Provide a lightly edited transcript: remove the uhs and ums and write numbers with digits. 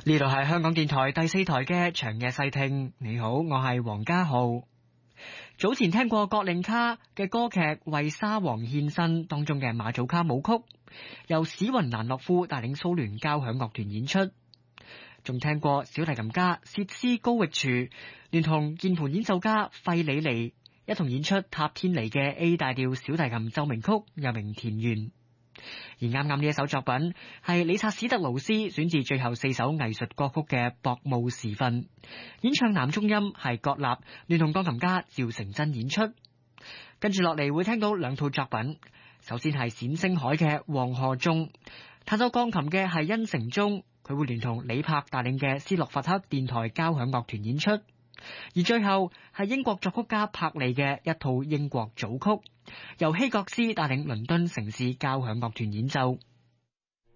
呢度係香港電台第4台嘅長夜細聽。你好，我係黃家浩。早前聽過葛令卡嘅歌劇《為沙皇獻身》當中嘅馬祖卡舞曲，由史雲蘭諾夫帶領蘇聯交響樂團演出。仲聽過小提琴家薛斯高域廚聯同鍵盤演奏家費里尼一同演出塔天尼嘅 A 大調小提琴奏鳴曲，又名田園。而啱啱呢一首作品係理察史特勞斯選自最後4首藝術歌曲嘅薄暮時分，演唱男中音係葛立聯同鋼琴家趙成真演出。跟住落嚟會聽到2套作品，首先係冼星海嘅《黃河中》，彈奏鋼琴嘅係殷承宗，佢會聯同李柏帶領嘅斯洛伐克電台交響樂團演出。而最後係英國作曲家柏利嘅一套英國組曲，由希格斯帶領倫敦城市交響樂團演奏。